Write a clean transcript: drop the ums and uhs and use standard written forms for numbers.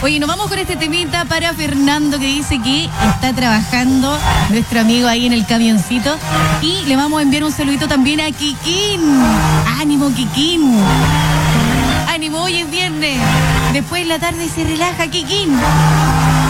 Oye, nos vamos con este temita para Fernando, que dice que está trabajando nuestro amigo ahí en el camioncito. Y le vamos a enviar un saludito también a Kikín. ¡Ánimo, Kikín! ¡Ánimo! Hoy es viernes. Después en la tarde se relaja, Kikín.